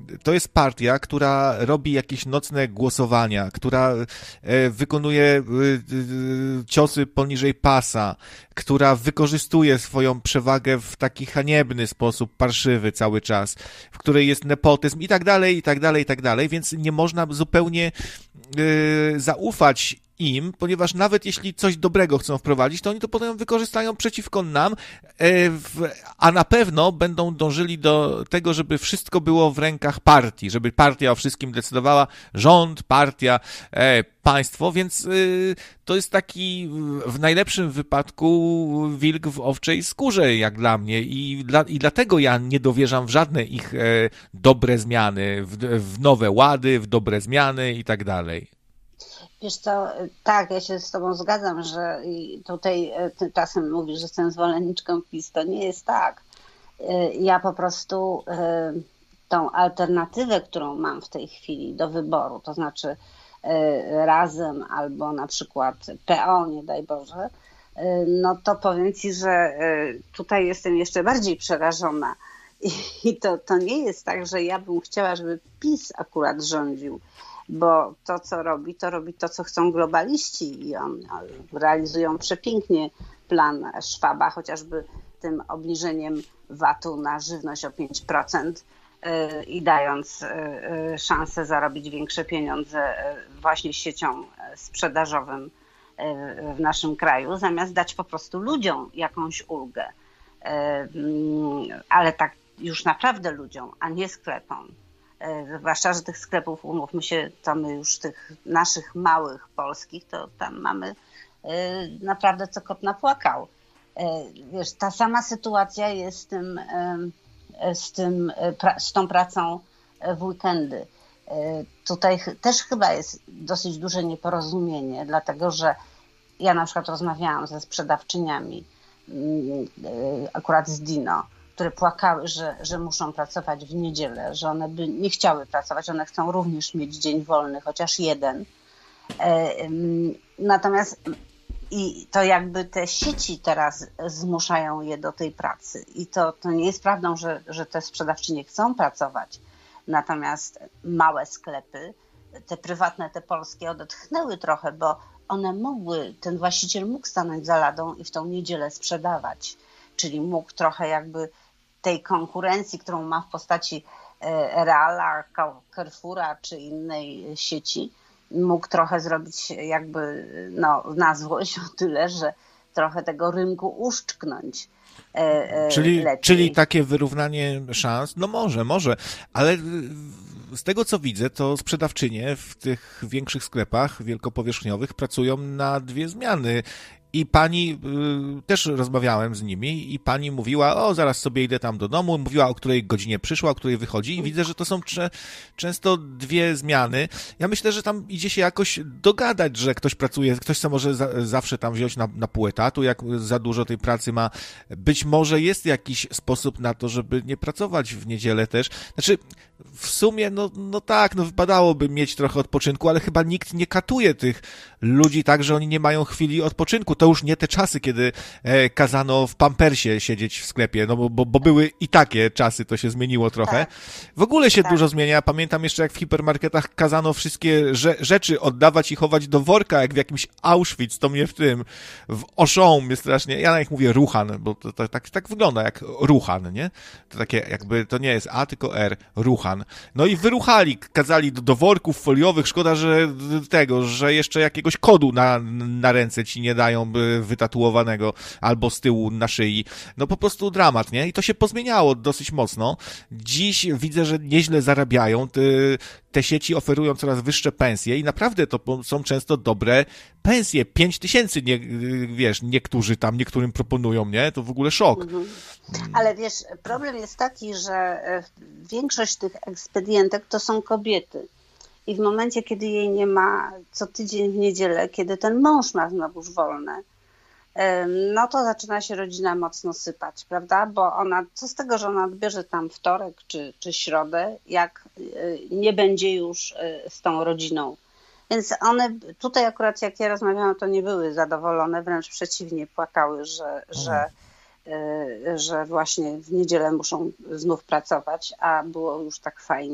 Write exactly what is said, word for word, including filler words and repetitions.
to jest partia, która robi jakieś nocne głosowania, która wykonuje ciosy poniżej pasa, która wykorzystuje swoją przewagę w taki haniebny sposób, parszywy cały czas, w której jest nepotyzm i tak dalej, i tak dalej, i tak dalej, więc nie można zupełnie yy, zaufać im, ponieważ nawet jeśli coś dobrego chcą wprowadzić, to oni to potem wykorzystają przeciwko nam, a na pewno będą dążyli do tego, żeby wszystko było w rękach partii, żeby partia o wszystkim decydowała, rząd, partia, państwo, więc to jest taki w najlepszym wypadku wilk w owczej skórze, jak dla mnie, i, dla, i dlatego ja nie dowierzam w żadne ich dobre zmiany, w, w nowe łady, w dobre zmiany i tak dalej. Wiesz co, tak, ja się z tobą zgadzam, że tutaj ty czasem mówisz, że jestem zwolenniczką PiS, to nie jest tak. Ja po prostu tą alternatywę, którą mam w tej chwili do wyboru, to znaczy Razem albo na przykład P O, nie daj Boże, no to powiem ci, że tutaj jestem jeszcze bardziej przerażona. I to, to nie jest tak, że ja bym chciała, żeby PiS akurat rządził, bo to, co robi, to robi to, co chcą globaliści i on, realizują przepięknie plan Schwaba, chociażby tym obniżeniem vatu na żywność o pięć procent i dając szansę zarobić większe pieniądze właśnie sieciom sprzedażowym w naszym kraju, zamiast dać po prostu ludziom jakąś ulgę. Ale tak już naprawdę ludziom, a nie sklepom. Zwłaszcza, że tych sklepów, umówmy się, to my już tych naszych małych polskich, to tam mamy naprawdę co kot napłakał. Wiesz, ta sama sytuacja jest z tym, z tym, z tą pracą w weekendy. Tutaj też chyba jest dosyć duże nieporozumienie, dlatego że ja na przykład rozmawiałam ze sprzedawczyniami, akurat z Dino, które płakały, że, że muszą pracować w niedzielę, że one by nie chciały pracować, one chcą również mieć dzień wolny, chociaż jeden. Natomiast i to jakby te sieci teraz zmuszają je do tej pracy. I to, to nie jest prawdą, że, że te sprzedawczynie chcą pracować. Natomiast małe sklepy, te prywatne, te polskie, odetchnęły trochę, bo one mogły, ten właściciel mógł stanąć za ladą i w tą niedzielę sprzedawać. Czyli mógł trochę jakby tej konkurencji, którą ma w postaci Reala, Carrefoura czy innej sieci, mógł trochę zrobić jakby no, na złość o tyle, że trochę tego rynku uszczknąć. Czyli, czyli takie wyrównanie szans? No może, może, ale z tego co widzę, to sprzedawczynie w tych większych sklepach wielkopowierzchniowych pracują na dwie zmiany. I pani, y, też rozmawiałem z nimi i pani mówiła, o zaraz sobie idę tam do domu, mówiła o której godzinie przyszła, o której wychodzi i widzę, że to są cze- często dwie zmiany. Ja myślę, że tam idzie się jakoś dogadać, że ktoś pracuje, ktoś se może za, zawsze tam wziąć na, na pół etatu, jak za dużo tej pracy ma. Być może jest jakiś sposób na to, żeby nie pracować w niedzielę też. Znaczy, w sumie, no, no tak, no wypadałoby mieć trochę odpoczynku, ale chyba nikt nie katuje tych ludzi tak, że oni nie mają chwili odpoczynku. To już nie te czasy, kiedy e, kazano w pampersie siedzieć w sklepie, no bo, bo, bo były i takie czasy, to się zmieniło trochę. Tak. W ogóle się tak. dużo zmienia. Pamiętam jeszcze, jak w hipermarketach kazano wszystkie rze- rzeczy oddawać i chować do worka, jak w jakimś Auschwitz, to mnie w tym, w Auchan mnie strasznie, ja na nich mówię Ruchan, bo to, to tak, tak wygląda jak Ruchan, nie? To takie jakby, to nie jest A, tylko R, Ruchan. No i wyruchali, kazali do, do worków foliowych, szkoda, że tego, że jeszcze jakiegoś kodu na, na ręce ci nie dają wytatuowanego albo z tyłu na szyi. No po prostu dramat, nie? I to się pozmieniało dosyć mocno. Dziś widzę, że nieźle zarabiają. Te, te sieci oferują coraz wyższe pensje i naprawdę to są często dobre pensje. Pięć tysięcy, nie, wiesz, niektórzy tam, niektórym proponują, nie? To w ogóle szok. Mhm. Ale wiesz, problem jest taki, że większość tych ekspedientek to są kobiety. I w momencie, kiedy jej nie ma co tydzień w niedzielę, kiedy ten mąż ma znowuż wolne, no to zaczyna się rodzina mocno sypać, prawda? Bo ona, co z tego, że ona odbierze tam wtorek czy, czy środę, jak nie będzie już z tą rodziną. Więc one tutaj akurat, jak ja rozmawiałam, to nie były zadowolone, wręcz przeciwnie, płakały, że, że, że właśnie w niedzielę muszą znów pracować, a było już tak fajnie.